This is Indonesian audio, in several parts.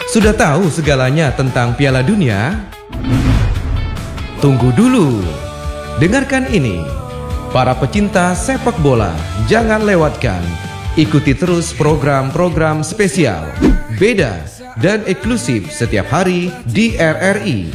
Sudah tahu segalanya tentang Piala Dunia? Tunggu dulu. Dengarkan ini. Para pecinta sepak bola, jangan lewatkan. Ikuti terus program-program spesial, beda dan eksklusif setiap hari di RRI.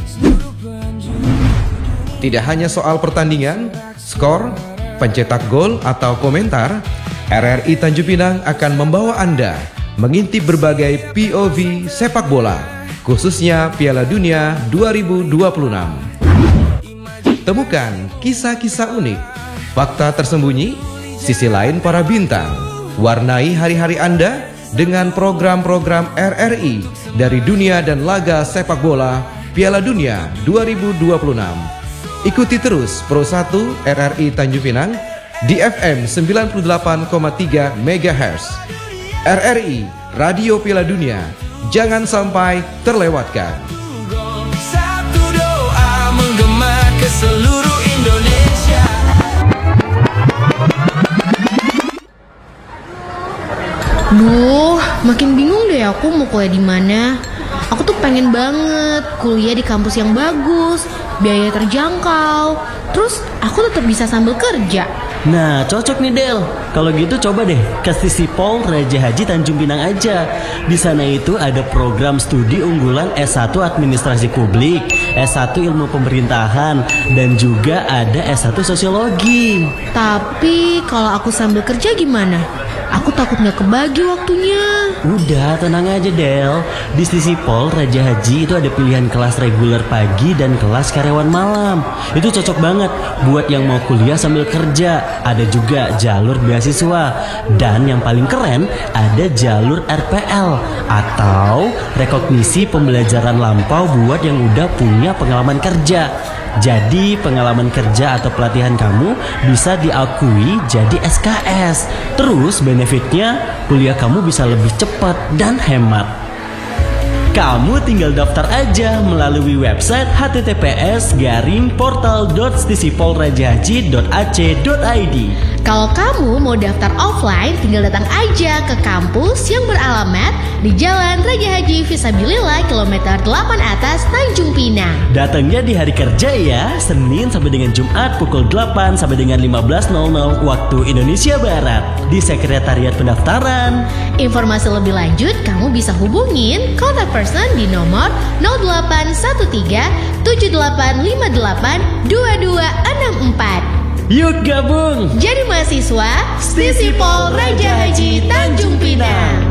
Tidak hanya soal pertandingan, skor, pencetak gol atau komentar, RRI Tanjung Pinang akan membawa Anda mengintip berbagai POV sepak bola, khususnya Piala Dunia 2026. Temukan kisah-kisah unik, fakta tersembunyi, sisi lain para bintang. Warnai hari-hari Anda dengan program-program RRI dari dunia dan laga sepak bola Piala Dunia 2026. Ikuti terus Pro 1 RRI Tanjung Pinang di FM 98,3 MHz. RRI, Radio Piala Dunia, jangan sampai terlewatkan. Satu doa menggema ke seluruh Indonesia. Duh, makin bingung deh aku mau kuliah di mana. Aku tuh pengen banget kuliah di kampus yang bagus, biaya terjangkau, terus aku tetap bisa sambil kerja. Nah, cocok nih Del. Kalau gitu coba deh ke Stisipol Raja Haji Tanjung Pinang aja. Di sana itu ada program studi unggulan S1 Administrasi Publik, S1 Ilmu Pemerintahan, dan juga ada S1 Sosiologi. Tapi kalau aku sambil kerja gimana? Aku takut gak kebagi waktunya. Udah, tenang aja Del. Di Stisipol Raja Haji itu ada pilihan kelas reguler pagi dan kelas karyawan malam. Itu cocok banget buat yang mau kuliah sambil kerja. Ada juga jalur beasiswa. Dan yang paling keren, ada jalur RPL atau rekognisi pembelajaran lampau buat yang udah punya pengalaman kerja. Jadi pengalaman kerja atau pelatihan kamu bisa diakui jadi SKS. Terus benefitnya kuliah kamu bisa lebih cepat dan hemat. Kamu tinggal daftar aja melalui website https://portal.stisipolrajahaji.ac.id. Kalau kamu mau daftar offline, tinggal datang aja ke kampus yang beralamat di Jalan Raja Haji Fisabilillah kilometer 8 atas Tanjung Pinang. Datangnya di hari kerja ya, Senin sampai dengan Jumat pukul 8 sampai dengan 15.00 waktu Indonesia Barat di Sekretariat Pendaftaran. Informasi lebih lanjut kamu bisa hubungin kontak person di nomor 0813 7858 2264. Yuk gabung Jadi mahasiswa Stisipol Raja Haji Tanjung Pinang.